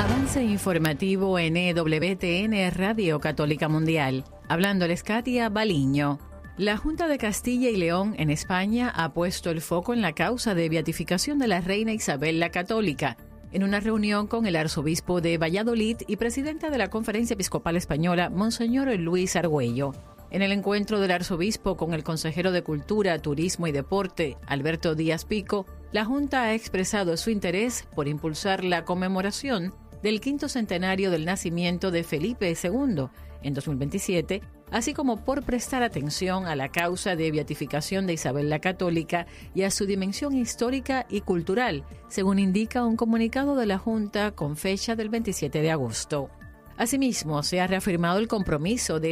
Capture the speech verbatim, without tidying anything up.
Avance informativo en E W T N Radio Católica Mundial. Hablándoles Katia Baliño. La Junta de Castilla y León en España ha puesto el foco en la causa de beatificación de la reina Isabel la Católica, en una reunión con el arzobispo de Valladolid y presidenta de la Conferencia Episcopal Española, Monseñor Luis Argüello. En el encuentro del arzobispo con el consejero de Cultura, Turismo y Deporte, Alberto Díaz Pico, la Junta ha expresado su interés por impulsar la conmemoración del quinto centenario del nacimiento de Felipe segundo en dos mil veintisiete, así como por prestar atención a la causa de beatificación de Isabel la Católica y a su dimensión histórica y cultural, según indica un comunicado de la Junta con fecha del veintisiete de agosto. Asimismo, se ha reafirmado el compromiso de